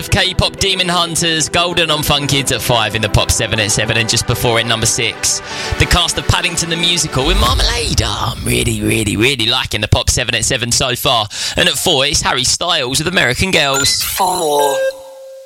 5, K-pop Demon Hunters, Golden on Fun Kids at 5 in the Pop 7 at 7, and just before it, number 6, the cast of Paddington the Musical with Marmalade. I'm really liking the Pop 7 at 7 so far. And at 4, it's Harry Styles with American Girls. 4.